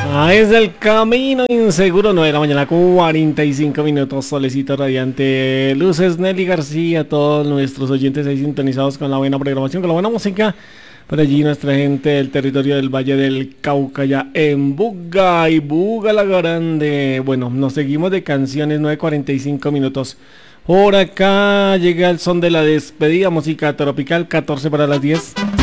Ah, es el camino inseguro, 9 de la mañana, 45 minutos, solecito radiante, luces, Nelly García, todos nuestros oyentes ahí sintonizados con la buena programación, con la buena música. Por allí nuestra gente del territorio del Valle del Cauca, ya en Buga y Buga la Grande. Bueno, nos seguimos de canciones, 9:45 minutos. Por acá llega el son de la despedida, música tropical, 14 para las 10.